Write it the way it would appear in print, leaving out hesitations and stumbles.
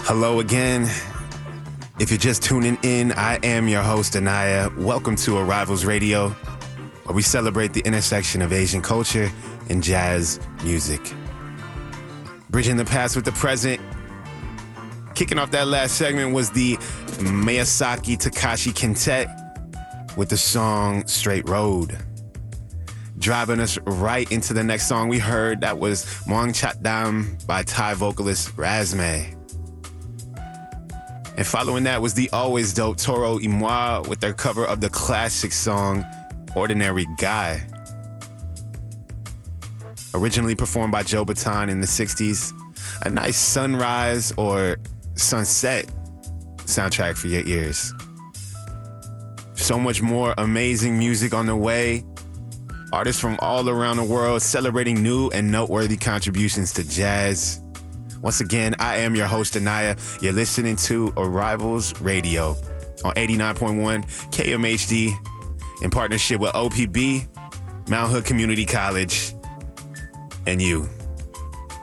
Hello again. If you're just tuning in, I am your host, Anaya. Welcome to Arrivals Radio, where we celebrate the intersection of Asian culture and jazz music. Bridging the past with the present. Kicking off that last segment was the Miyazaki Takashi Quintet with the song Straight Road. Driving us right into the next song we heard, that was Muang Chat Dam by Thai vocalist Razme. And following that was the always dope Toro y Moi with their cover of the classic song Ordinary Guy. Originally performed by Joe Bataan in the 60s, a nice sunrise or sunset soundtrack for your ears. So much more amazing music on the way. Artists from all around the world celebrating new and noteworthy contributions to jazz. Once again, I am your host, Anaya. You're listening to Arrivals Radio on 89.1 KMHD in partnership with OPB, Mount Hood Community College, and you.